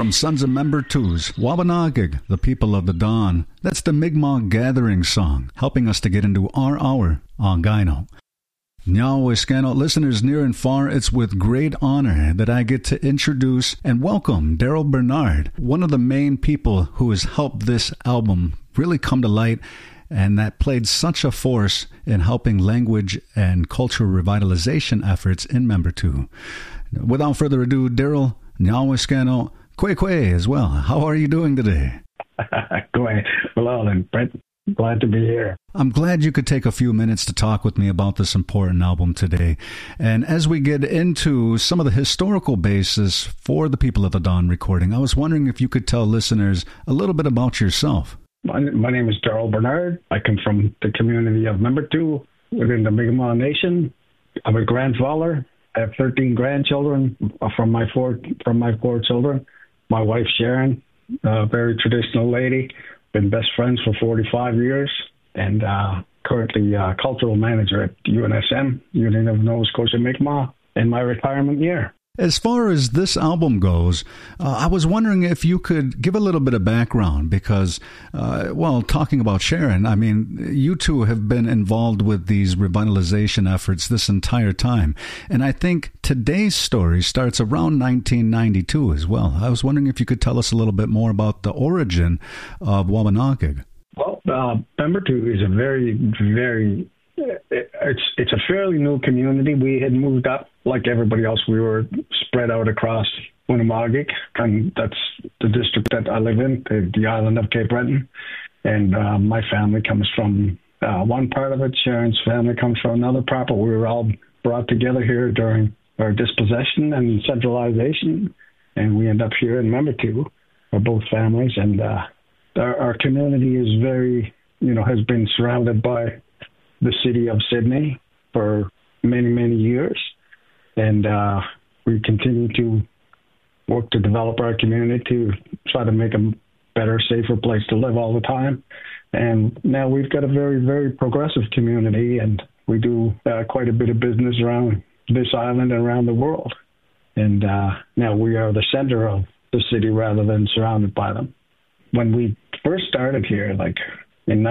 from Sons of Member Twos, Wabanakig, the people of the dawn. That's the Mi'kmaq gathering song, helping us to get into our hour on Gyno. Nyawiskano listeners near and far, it's with great honor that I get to introduce and welcome Daryl Bernard, one of the main people who has helped this album really come to light and that played such a force in helping language and cultural revitalization efforts in Member 2. Without further ado, Daryl, Nyawiskano, Kwe as well. How are you doing today? Going well, and Brent, glad to be here. I'm glad you could take a few minutes to talk with me about this important album today. And as we get into some of the historical basis for the People of the Dawn recording, I was wondering if you could tell listeners a little bit about yourself. My name is Daryl Bernard. I come from the community of Member 2 within the Mi'kmaq Nation. I'm a grandfather. I have 13 grandchildren from my four children. My wife, Sharon, a very traditional lady. Been best friends for 45 years, and currently cultural manager at UNSM, Union of Nova Scotia Mi'kmaq, in my retirement year. As far as this album goes, I was wondering if you could give a little bit of background because, talking about Sharon, I mean, you two have been involved with these revitalization efforts this entire time. And I think today's story starts around 1992 as well. I was wondering if you could tell us a little bit more about the origin of Wabanakig. Well, Member 2 is a very, very... It's a fairly new community. We had moved up like everybody else. We were spread out across Winnemagik, and that's the district that I live in, the island of Cape Breton. And my family comes from one part of it. Sharon's family comes from another part, but we were all brought together here during our dispossession and centralization, and we end up here in Member 2, for both families. And our community is very, has been surrounded by the city of Sydney for many, many years. And we continue to work to develop our community to try to make a better, safer place to live all the time. And now we've got a very, very progressive community, and we do quite a bit of business around this island and around the world. And now we are the center of the city rather than surrounded by them. When we first started here, like in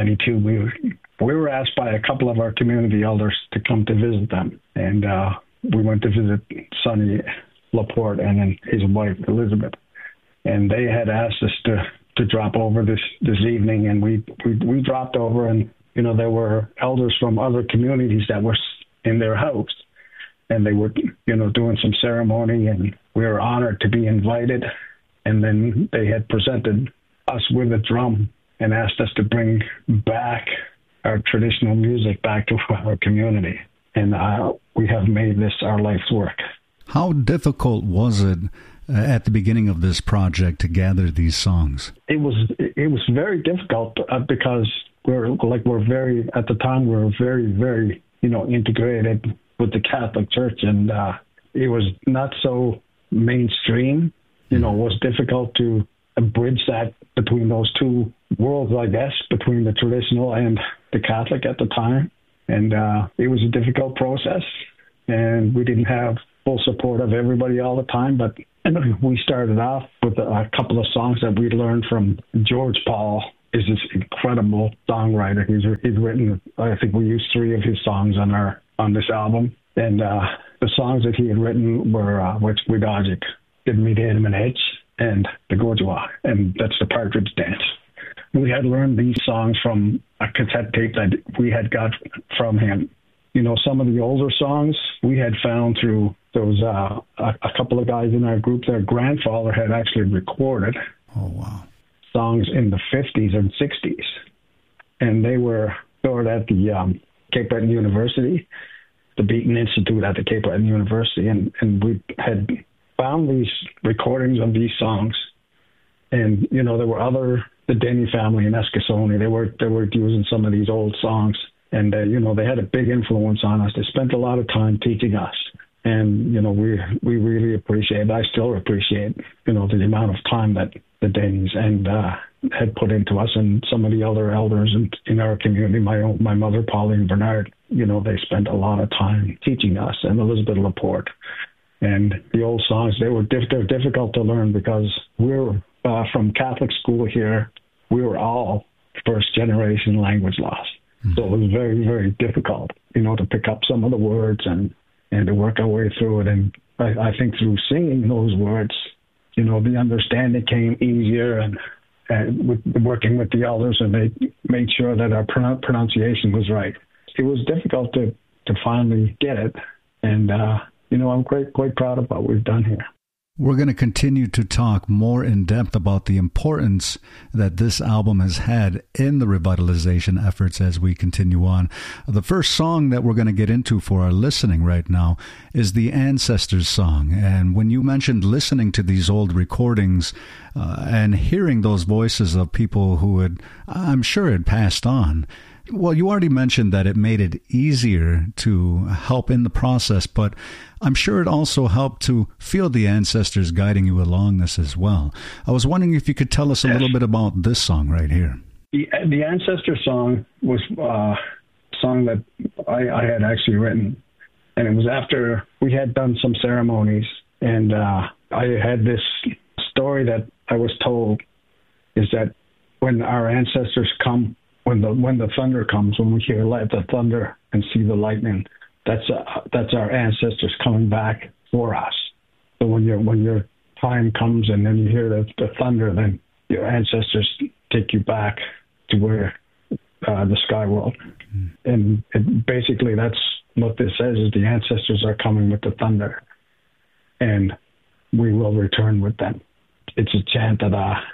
1992, we were asked by a couple of our community elders to come to visit them. And we went to visit Sonny Laporte and then his wife, Elizabeth. And they had asked us to drop over this evening. And we dropped over, and, there were elders from other communities that were in their house. And they were, doing some ceremony, and we were honored to be invited. And then they had presented us with a drum and asked us to bring back our traditional music back to our community. And we have made this our life's work. How difficult was it at the beginning of this project to gather these songs? It was very difficult because we're very, at the time, we were very, very, integrated with the Catholic Church, and it was not so mainstream. It was difficult to bridge that between those two worlds, I guess, between the traditional and the Catholic at the time. And it was a difficult process, and we didn't have full support of everybody all the time, but we started off with a couple of songs that we learned from George Paul. Is this incredible songwriter. He's written, I think we used 3 of his songs on this album. And the songs that he had written were Witsquidajik, Give Me the Inman Edge, and the Gojwa, and that's the Partridge Dance. We had learned these songs from a cassette tape that we had got from him. Some of the older songs we had found through those a couple of guys in our group. Their grandfather had actually recorded songs in the 50s and 60s, and they were stored at the Cape Breton University, the Beaton Institute at the Cape Breton University, and we had found these recordings of these songs. And, there were the Denny family in Eskasoni, they were using some of these old songs. And, they had a big influence on us. They spent a lot of time teaching us. And, we really appreciate, I still appreciate, the amount of time that the Dennys and had put into us, and some of the other elders in our community, my mother, Pauline Bernard, they spent a lot of time teaching us, and Elizabeth Laporte. And the old songs, they're difficult to learn because we're from Catholic school here. We were all first-generation language lost. So it was very, very difficult, to pick up some of the words and to work our way through it. And I think through singing those words, the understanding came easier, and with working with the elders, and they made sure that our pronunciation was right. It was difficult to finally get it, and I'm quite proud of what we've done here. We're going to continue to talk more in depth about the importance that this album has had in the revitalization efforts as we continue on. The first song that we're going to get into for our listening right now is the Ancestors song. And when you mentioned listening to these old recordings and hearing those voices of people who I'm sure had passed on, well, you already mentioned that it made it easier to help in the process, but I'm sure it also helped to feel the ancestors guiding you along this as well. I was wondering if you could tell us a little bit about this song right here. The Ancestor song was a song that I had actually written, and it was after we had done some ceremonies, and I had this story that I was told is that when our ancestors come, when the thunder comes, when we hear the thunder and see the lightning, that's our ancestors coming back for us. So when your time comes and then you hear the thunder, then your ancestors take you back to where the sky world. And basically that's what this says, is the ancestors are coming with the thunder, and we will return with them. It's a chant that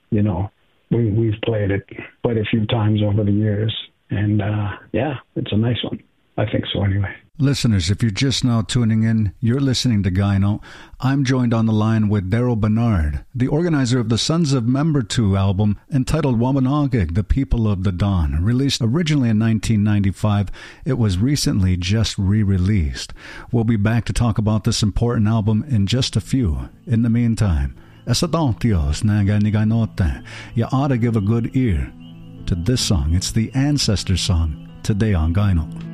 we've played it quite a few times over the years, and it's a nice one. I think so anyway. Listeners, if you're just now tuning in, you're listening to Gyno. I'm joined on the line with Daryl Bernard, the organizer of the Sons of Membertou album entitled Wabanakik, The People of the Dawn. Released originally in 1995, it was recently just re-released. We'll be back to talk about this important album in just a few. In the meantime, Esadontios Naganiganote, you ought to give a good ear to this song. It's the Ancestor song, today on Gyno.